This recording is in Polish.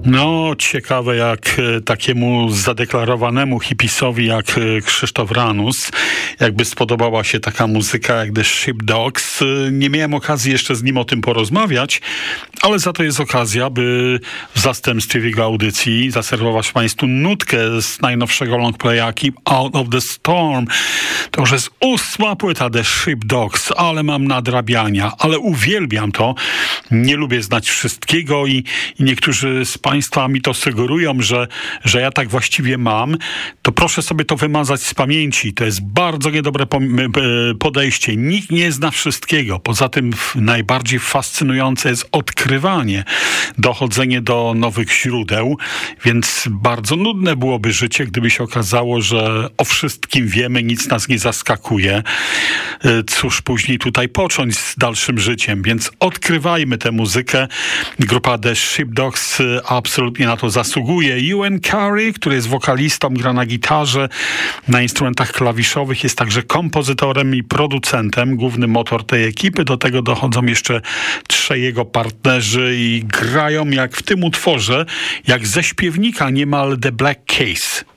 No, ciekawe jak takiemu zadeklarowanemu hipisowi jak Krzysztof Ranus, jakby spodobała się taka muzyka jak The Sheepdogs. Nie miałem okazji jeszcze z nim o tym porozmawiać, ale za to jest okazja, by w zastępstwie w jego audycji zaserwować Państwu nutkę z najnowszego longplaya Keep Out of the Storm. To już jest 8. płyta The Sheepdogs, ale mam nadrabiania, ale uwielbiam to. Nie lubię znać wszystkiego i niektórzy z Państwa mi to sugerują, że ja tak właściwie mam, to proszę sobie to wymazać z pamięci. To jest bardzo niedobre podejście. Nikt nie zna wszystkiego. Poza tym najbardziej fascynujące jest odkrywanie, dochodzenie do nowych źródeł, więc bardzo nudne byłoby życie, gdyby się okazało, że o wszystkim wiemy, nic nas nie zaskakuje. Cóż później tutaj począć z dalszym życiem, więc odkrywajmy tę muzykę. Grupa The Sheepdogs absolutnie na to zasługuje. Ewan Curry, który jest wokalistą, gra na gitarze, na instrumentach klawiszowych, jest także kompozytorem i producentem, główny motor tej ekipy. Do tego dochodzą jeszcze 3 jego partnerzy i grają jak w tym utworze, jak ze śpiewnika niemal The Black Keys.